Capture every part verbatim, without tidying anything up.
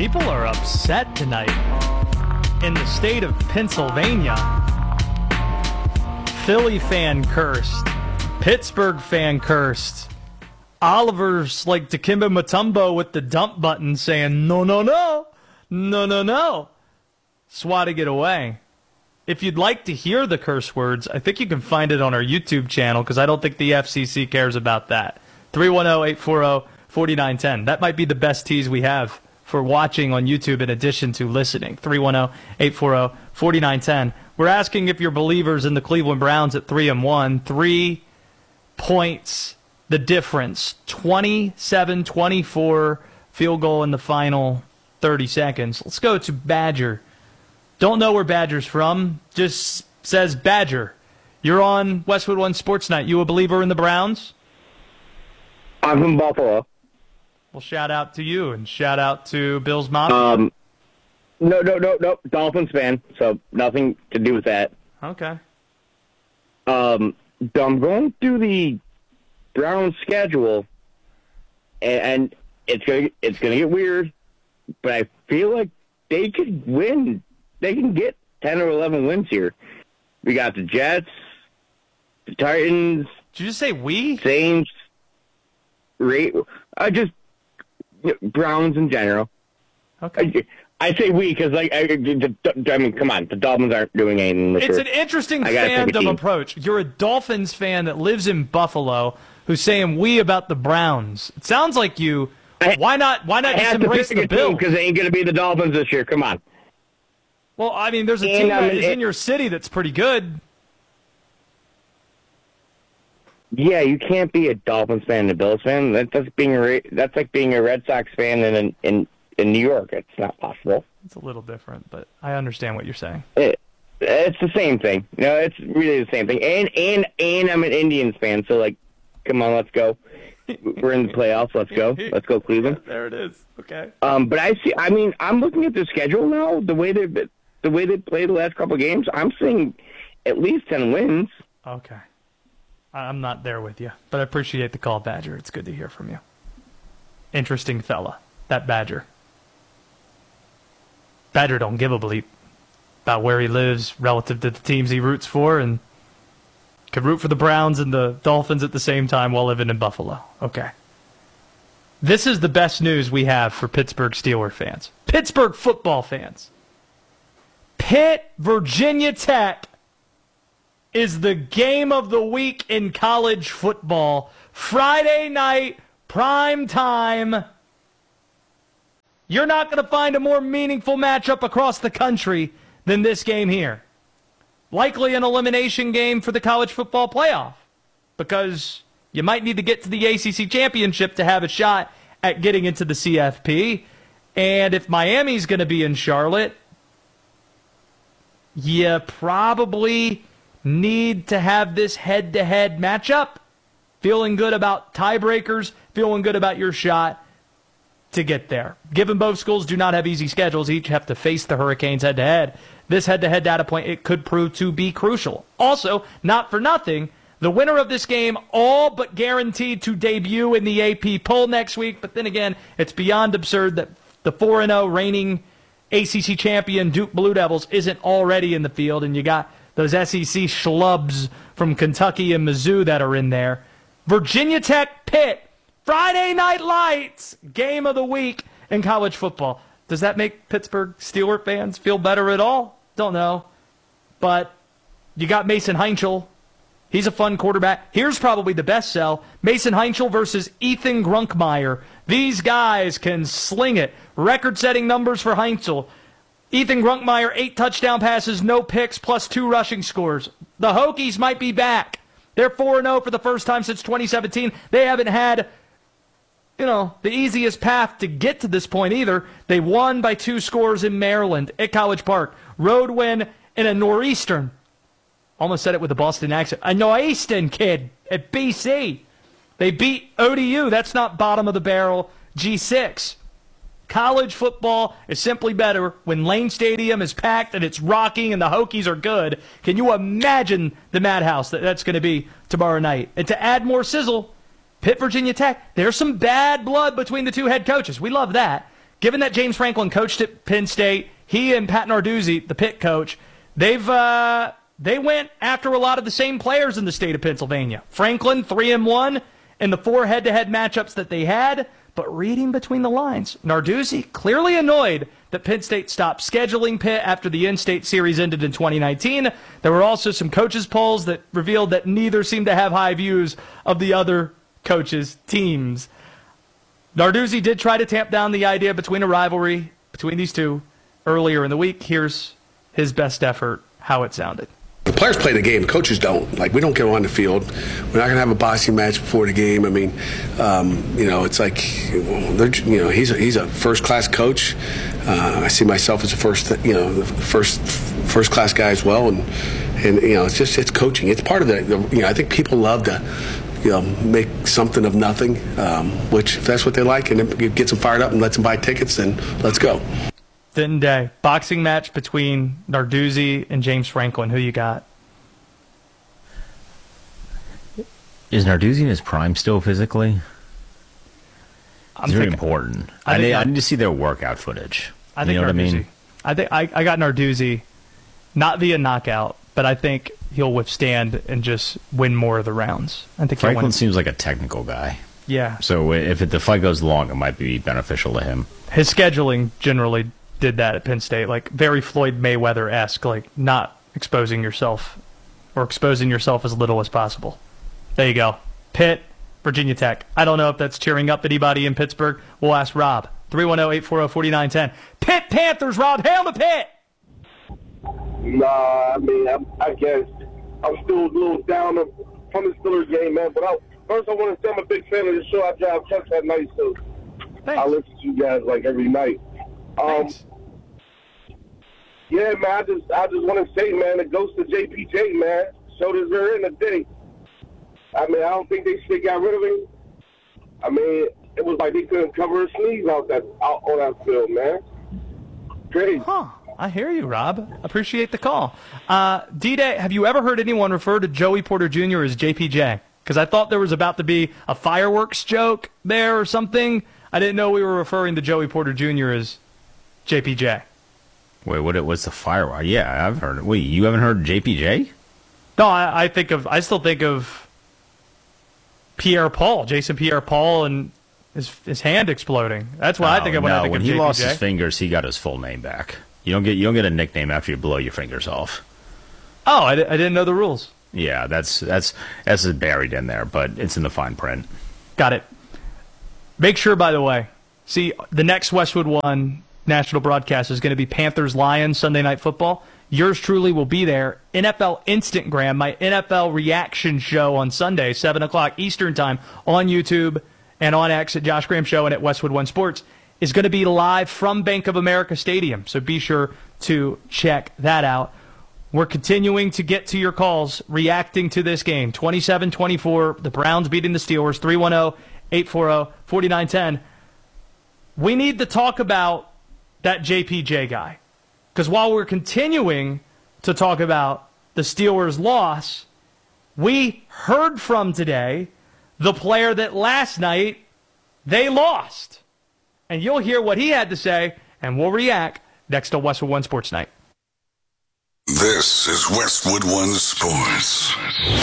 People are upset tonight in the state of Pennsylvania. Philly fan cursed. Pittsburgh fan cursed. Oliver's like Dikembe Mutombo with the dump button saying, no, no, no, no, no, no. Swatting it away. If you'd like to hear the curse words, I think you can find it on our YouTube channel because I don't think the F C C cares about that. three one zero, eight four zero, four nine one zero. That might be the best tease we have for watching on YouTube in addition to listening. three one zero, eight four zero, four nine one zero. We're asking if you're believers in the Cleveland Browns at three and one. Three points, the difference. twenty-seven twenty-four, field goal in the final thirty seconds. Let's go to Badger. Don't know where Badger's from. Just says Badger. You're on Westwood One Sports Night. You a believer in the Browns? I'm from Buffalo. Well, shout out to you and shout out to Bills Mafia. Um, no, no, no, no. Dolphins fan, so nothing to do with that. Okay. Um, I'm going through the Browns schedule, and, and it's gonna it's gonna get weird, but I feel like they could win. They can get ten or eleven wins here. We got the Jets, the Titans. Did you just say we? Saints. Rate. I just Browns in general. Okay. I, I say we because, like, I, I mean, come on, the Dolphins aren't doing anything this It's year. an interesting I gotta pick a fandom team. approach. You're a Dolphins fan that lives in Buffalo who's saying we about the Browns. It sounds like you. I- Why not? Why not I just have to embrace pick the a team Bills? because they ain't going to be the Dolphins this year. Come on. Well, I mean, there's a And, team um, that is it- in your city that's pretty good. Yeah, you can't be a Dolphins fan and a Bills fan. That, that's being a, that's like being a Red Sox fan in in in New York. It's not possible. It's a little different, but I understand what you're saying. It, it's the same thing. You know, it's really the same thing. And and and I'm an Indians fan, so like, come on, let's go. We're in the playoffs. Let's go. Let's go, Cleveland. Yeah, there it is. Okay. Um, but I see. I mean, I'm looking at the schedule now. The way they the way they played the last couple of games, I'm seeing at least ten wins. Okay. I'm not there with you, but I appreciate the call, Badger. It's good to hear from you. Interesting fella, that Badger. Badger don't give a bleep about where he lives relative to the teams he roots for, and could root for the Browns and the Dolphins at the same time while living in Buffalo. Okay. This is the best news we have for Pittsburgh Steelers fans. Pittsburgh football fans. Pitt, Virginia Tech is the game of the week in college football. Friday night, prime time. You're not going to find a more meaningful matchup across the country than this game here. Likely an elimination game for the college football playoff because you might need to get to the A C C championship to have a shot at getting into the C F P. And if Miami's going to be in Charlotte, you probably need to have this head-to-head matchup. Feeling good about tiebreakers, feeling good about your shot to get there. Given both schools do not have easy schedules, each have to face the Hurricanes head-to-head. This head-to-head data point, it could prove to be crucial. Also, not for nothing, the winner of this game all but guaranteed to debut in the A P poll next week. But then again, it's beyond absurd that the four and oh reigning A C C champion Duke Blue Devils isn't already in the field, and you got those S E C schlubs from Kentucky and Mizzou that are in there. Virginia Tech, Pitt, Friday Night Lights, game of the week in college football. Does that make Pittsburgh Steelers fans feel better at all? Don't know. But you got Mason Heinchel. He's a fun quarterback. Here's probably the best sell. Mason Heinchel versus Ethan Grunkmeyer. These guys can sling it. Record-setting numbers for Heinchel. Ethan Grunkmeyer, eight touchdown passes, no picks, plus two rushing scores. The Hokies might be back. They're four and oh for the first time since twenty seventeen. They haven't had, you know, the easiest path to get to this point either. They won by two scores in Maryland at College Park. Road win in a nor'eastern. Almost said it with a Boston accent. A nor'eastern kid at B C. They beat O D U. That's not bottom of the barrel G six. College football is simply better when Lane Stadium is packed and it's rocking and the Hokies are good. Can you imagine the madhouse that that's going to be tomorrow night? And to add more sizzle, Pitt, Virginia Tech, there's some bad blood between the two head coaches. We love that. given that James Franklin coached at Penn State, he and Pat Narduzzi, the Pitt coach, they've uh, they went after a lot of the same players in the state of Pennsylvania. Franklin, three and one in the four head-to-head matchups that they had, but reading between the lines, Narduzzi clearly annoyed that Penn State stopped scheduling Pitt after the in-state series ended in twenty nineteen. There were also some coaches' polls that revealed that neither seemed to have high views of the other coaches' teams. Narduzzi did try to tamp down the idea between a rivalry between these two earlier in the week. Here's his best effort, how it sounded. The players play the game. Coaches don't. Like, we don't get on the field. We're not going to have a boxing match before the game. I mean, um, you know, it's like, well, you know, he's a, he's a first-class coach. Uh, I see myself as a first, you know, the first first-class guy as well. And, and you know, it's just, it's coaching. It's part of the, the you know, I think people love to, you know, make something of nothing, um, which if that's what they like and it gets them fired up and lets them buy tickets, then let's go. Denton Day, boxing match between Narduzzi and James Franklin. Who you got? Is Narduzzi in his prime still physically? I'm it's very thinking, important. I, I, need, Nard- I need to see their workout footage. I think you know Narduzzi. what I mean? I think I, I got Narduzzi, not via knockout, but I think he'll withstand and just win more of the rounds. I think Franklin win. seems like a technical guy. Yeah. So if it, the fight goes long, it might be beneficial to him. His scheduling generally did that at Penn State, like very Floyd Mayweather-esque, like not exposing yourself or exposing yourself as little as possible. There you go. Pitt, Virginia Tech. I don't know if that's cheering up anybody in Pittsburgh. We'll ask Rob. three one zero, eight four zero, four nine one zero. Pitt Panthers, Rob. Hail the Pitt! Nah, I mean, I, I guess I'm still a little down from the Steelers game, man. But I, first, I want to say I'm a big fan of the show. I drive trucks at night, so Thanks. I listen to you guys like every night. Um, Thanks. Yeah, man, I just I just want to say, man, it goes to J P J, man. So does her in the day. I mean, I don't think they should have got rid of him. I mean, it was like they couldn't cover a sneeze out that out on that field, man. Crazy. Huh. I hear you, Rob. Appreciate the call. Uh, D-Day, have you ever heard anyone refer to Joey Porter Junior as J P J? Because I thought there was about to be a fireworks joke there or something. I didn't know we were referring to Joey Porter Junior as J P J. Wait, what? What's the firewall? Yeah, I've heard it. Wait, you haven't heard J P J? No, I, I think of. I still think of Pierre-Paul, Jason Pierre-Paul, and his his hand exploding. That's what no, I think of when no, I think when of he J P J. lost his fingers, he got his full name back. You don't get you don't get a nickname after you blow your fingers off. Oh, I, di- I didn't know the rules. Yeah, that's that's that's buried in there, but it's in the fine print. Got it. Make sure, by the way, see the next Westwood One national broadcast is going to be Panthers Lions Sunday Night Football. Yours truly will be there. N F L Instantgram, my N F L reaction show on Sunday, seven o'clock Eastern Time on YouTube and on X at Josh Graham Show and at Westwood One Sports, is going to be live from Bank of America Stadium. So be sure to check that out. We're continuing to get to your calls reacting to this game. twenty-seven twenty-four, the Browns beating the Steelers, three one zero, eight four zero, four nine one zero. We need to talk about that J P J guy. Because while we're continuing to talk about the Steelers' loss, we heard from today the player that last night they lost. And you'll hear what he had to say, and we'll react next to Westwood One Sports Night. This is Westwood One Sports.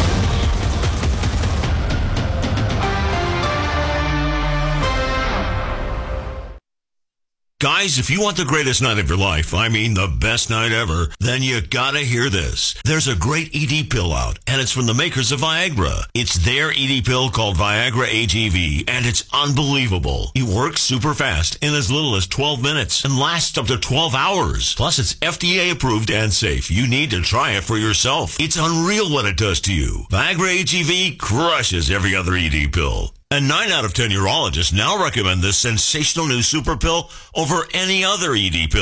Guys, if you want the greatest night of your life, I mean the best night ever, then you gotta hear this. There's a great E D pill out, and it's from the makers of Viagra. It's their E D pill called Viagra A G V, and it's unbelievable. It works super fast in as little as twelve minutes and lasts up to twelve hours. Plus, it's F D A approved and safe. You need to try it for yourself. It's unreal what it does to you. Viagra A G V crushes every other E D pill. And nine out of ten urologists now recommend this sensational new super pill over any other E D pill.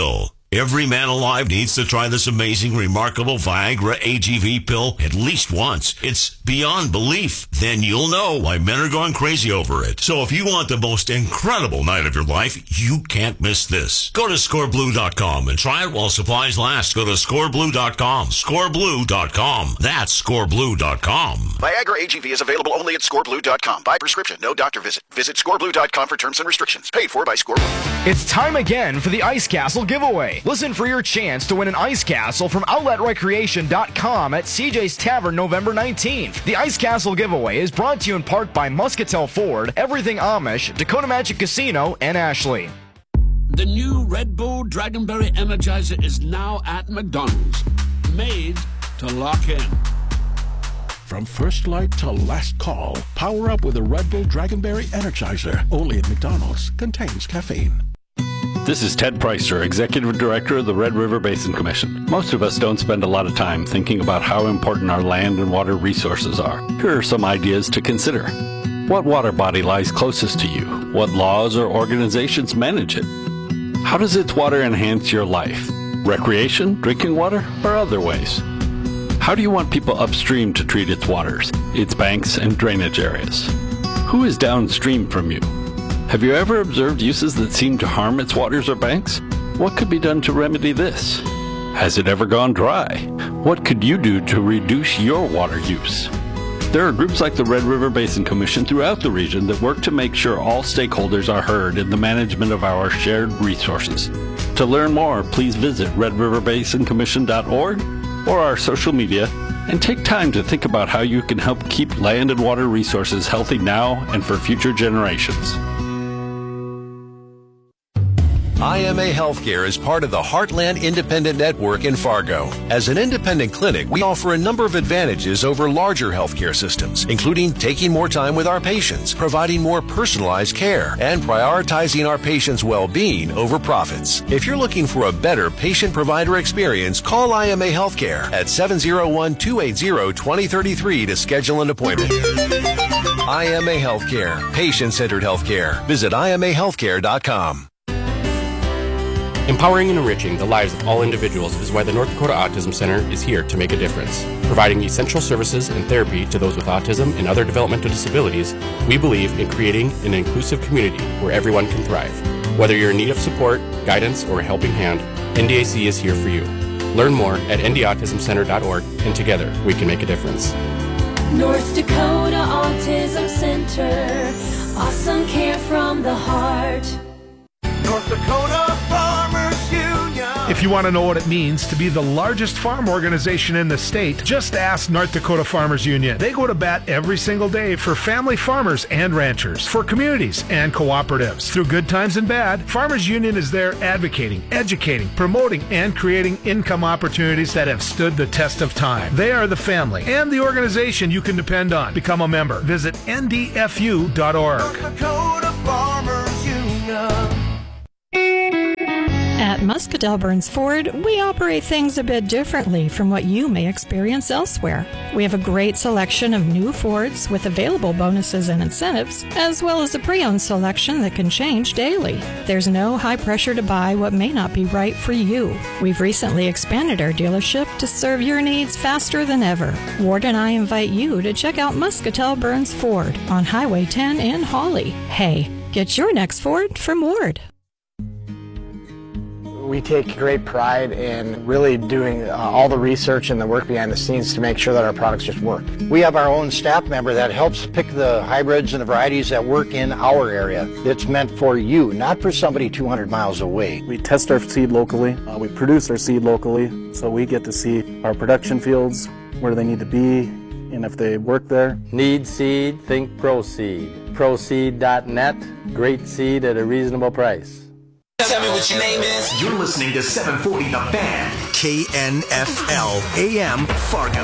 Every man alive needs to try this amazing, remarkable Viagra A G V pill at least once. It's beyond belief. Then you'll know why men are going crazy over it. So if you want the most incredible night of your life, you can't miss this. Go to score blue dot com and try it while supplies last. Go to score blue dot com. score blue dot com. That's score blue dot com. Viagra A G V is available only at score blue dot com. By prescription, no doctor visit. Visit score blue dot com for terms and restrictions. Paid for by ScoreBlue. It's time again for the Ice Castle giveaway. Listen for your chance to win an ice castle from outlet recreation dot com at C J's Tavern November nineteenth. The Ice Castle giveaway is brought to you in part by Muscatel Ford, Everything Amish, Dakota Magic Casino, and Ashley. The new Red Bull Dragonberry Energizer is now at McDonald's. Made to lock in. From first light to last call, power up with a Red Bull Dragonberry Energizer. Only at McDonald's. Contains caffeine. This is Ted Preister, Executive Director of the Red River Basin Commission. Most of us don't spend a lot of time thinking about how important our land and water resources are. Here are some ideas to consider. What water body lies closest to you? What laws or organizations manage it? How does its water enhance your life? Recreation, drinking water, or other ways? How do you want people upstream to treat its waters, its banks, and drainage areas? Who is downstream from you? Have you ever observed uses that seem to harm its waters or banks? What could be done to remedy this? Has it ever gone dry? What could you do to reduce your water use? There are groups like the Red River Basin Commission throughout the region that work to make sure all stakeholders are heard in the management of our shared resources. To learn more, please visit red river basin commission dot org or our social media and take time to think about how you can help keep land and water resources healthy now and for future generations. I M A Healthcare is part of the Heartland Independent Network in Fargo. As an independent clinic, we offer a number of advantages over larger healthcare systems, including taking more time with our patients, providing more personalized care, and prioritizing our patients' well-being over profits. If you're looking for a better patient-provider experience, call I M A Healthcare at seven oh one, two eight zero, two oh three three to schedule an appointment. I M A Healthcare, patient-centered healthcare. Visit I M A healthcare dot com. Empowering and enriching the lives of all individuals is why the North Dakota Autism Center is here to make a difference. Providing essential services and therapy to those with autism and other developmental disabilities, we believe in creating an inclusive community where everyone can thrive. Whether you're in need of support, guidance, or a helping hand, N D A C is here for you. Learn more at n d autism center dot org, and together we can make a difference. North Dakota Autism Center, awesome care from the heart. North Dakota Farmers Union. If you want to know what it means to be the largest farm organization in the state, just ask North Dakota Farmers Union. They go to bat every single day for family farmers and ranchers, for communities and cooperatives. Through good times and bad, Farmers Union is there advocating, educating, promoting, and creating income opportunities that have stood the test of time. They are the family and the organization you can depend on. Become a member. Visit N D F U dot org. North Dakota Farmers Union. At Muscatel Burns Ford, we operate things a bit differently from what you may experience elsewhere. We have a great selection of new Fords with available bonuses and incentives, as well as a pre-owned selection that can change daily. There's no high pressure to buy what may not be right for you. We've recently expanded our dealership to serve your needs faster than ever. Ward and I invite you to check out Muscatel Burns Ford on Highway ten in Hawley. Hey, get your next Ford from Ward. We take great pride in really doing uh, all the research and the work behind the scenes to make sure that our products just work. We have our own staff member that helps pick the hybrids and the varieties that work in our area. It's meant for you, not for somebody two hundred miles away. We test our seed locally. Uh, we produce our seed locally, so we get to see our production fields, where they need to be, and if they work there. Need seed? Think ProSeed. ProSeed dot net. Great seed at a reasonable price. Tell me what your name is. You're listening to seven forty The Fan. K N F L A M Fargo.